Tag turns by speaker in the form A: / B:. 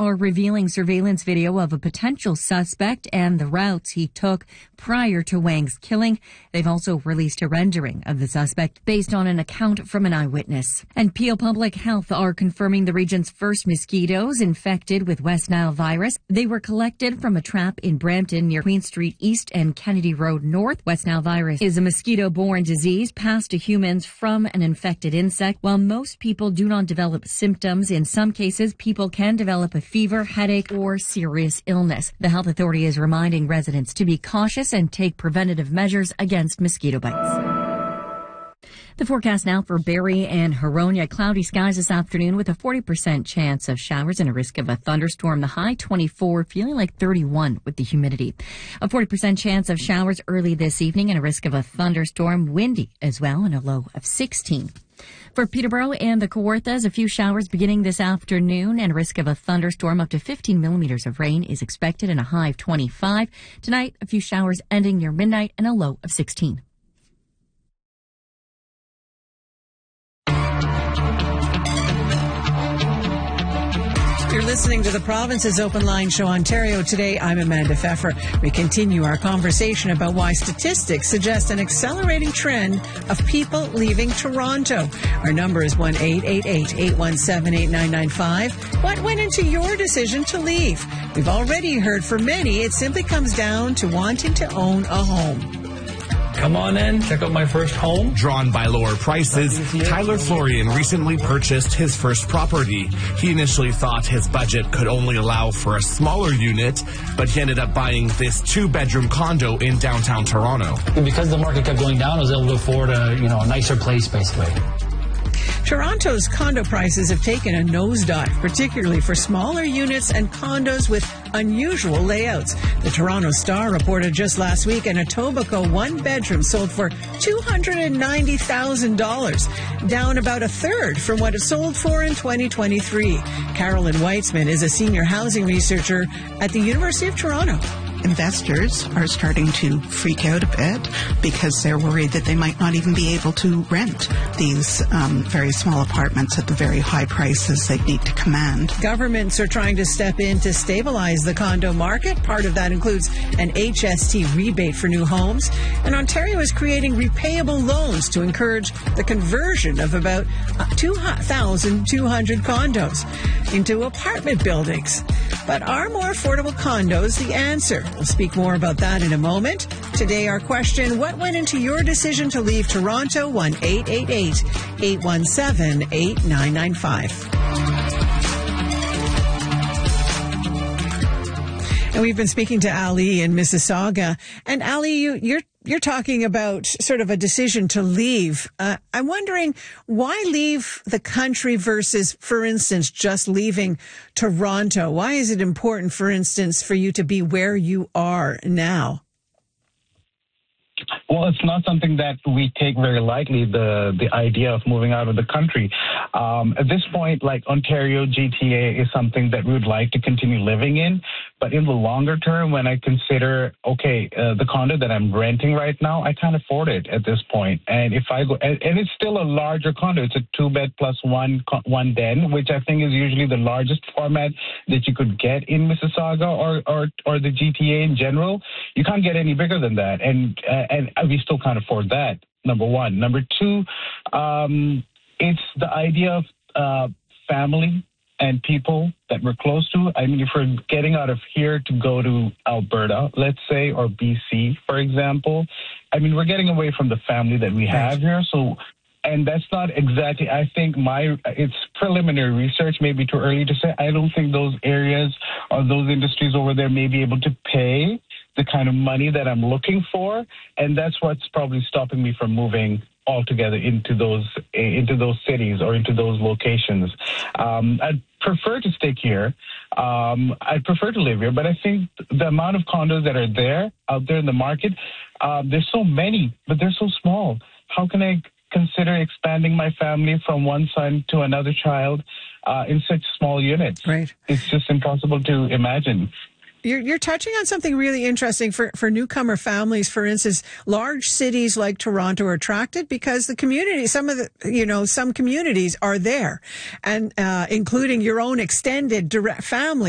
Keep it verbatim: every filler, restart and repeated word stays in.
A: are revealing surveillance video of a potential suspect and the routes he took prior to Wang's killing. They've also released a rendering of the suspect based on an account from an eyewitness. And Peel Public Health are confirming the region's first mosquitoes infected with West Nile virus. They were collected from a trap in Brampton near Queen Street East and Kennedy Road North. West Nile virus is a mosquito-borne disease passed to humans from an infected insect. While most people do not develop symptoms, in some cases, people can develop a fever, headache, or serious illness. The health authority is reminding residents to be cautious and take preventative measures against mosquito bites. The forecast now for Barrie and Huronia. Cloudy skies this afternoon with a forty percent chance of showers and a risk of a thunderstorm. The high twenty-four, feeling like thirty-one with the humidity. A forty percent chance of showers early this evening and a risk of a thunderstorm. Windy as well and a low of sixteen. For Peterborough and the Kawarthas, a few showers beginning this afternoon and a risk of a thunderstorm. Up to fifteen millimeters of rain is expected and a high of twenty-five. Tonight, a few showers ending near midnight and a low of sixteen.
B: You're listening to the Province's Open Line Show, Ontario. Today, I'm Amanda Pfeffer. We continue our conversation about why statistics suggest an accelerating trend of people leaving Toronto. Our number is one eight eight eight, eight one seven, eight nine nine five. What went into your decision to leave? We've already heard for many, it simply comes down to wanting to own a home.
C: Come on in, check out my first home.
D: Drawn by lower prices, Tyler Florian recently purchased his first property. He initially thought his budget could only allow for a smaller unit, but he ended up buying this two-bedroom condo in downtown Toronto.
C: Because the market kept going down, I was able to afford a, you know, a nicer place, basically.
B: Toronto's condo prices have taken a nosedive, particularly for smaller units and condos with unusual layouts. The Toronto Star reported just last week an Etobicoke one-bedroom sold for two hundred ninety thousand dollars, down about a third from what it sold for in twenty twenty-three. Carolyn Weitzman is a senior housing researcher at the University of Toronto.
E: Investors are starting to freak out a bit because they're worried that they might not even be able to rent these um, very small apartments at the very high prices they need to command.
B: Governments are trying to step in to stabilize the condo market. Part of that includes an H S T rebate for new homes. And Ontario is creating repayable loans to encourage the conversion of about two thousand two hundred condos into apartment buildings. But are more affordable condos the answer? We'll speak more about that in a moment. Today, our question, what went into your decision to leave Toronto? one eight eight eight, eight one seven, eight nine nine five. And we've been speaking to Ali in Mississauga. And Ali, you, you're You're talking about sort of a decision to leave. Uh, I'm wondering why leave the country versus, for instance, just leaving Toronto? Why is it important, for instance, for you to be where you are now?
F: Well, it's not something that we take very lightly, the the idea of moving out of the country. Um, at this point, like Ontario, G T A is something that we would like to continue living in. But in the longer term, when I consider, okay, uh, the condo that I'm renting right now, I can't afford it at this point. And if I go, and, and it's still a larger condo. It's a two-bed plus one one den, which I think is usually the largest format that you could get in Mississauga or or, or the G T A in general. You can't get any bigger than that. And uh, and we still can't afford that, number one. Number two, um, it's the idea of uh, family and people that we're close to. I mean, if we're getting out of here to go to Alberta, let's say, or B C, for example, I mean, we're getting away from the family that we have here. So, and that's not exactly, I think my, it's preliminary research, maybe too early to say. I don't think those areas or those industries over there may be able to pay the kind of money that I'm looking for. And that's what's probably stopping me from moving altogether into those into those cities or into those locations. Um, I'd prefer to stick here. Um, I'd prefer to live here, but I think the amount of condos that are there, out there in the market, uh, there's so many, but they're so small. How can I consider expanding my family from one son to another child uh, in such small units?
B: Right.
F: It's just impossible to imagine.
B: You're, you're touching on something really interesting for, for newcomer families. For instance, large cities like Toronto are attracted because the community, some of the, you know, some communities are there, and uh, including your own extended direct family.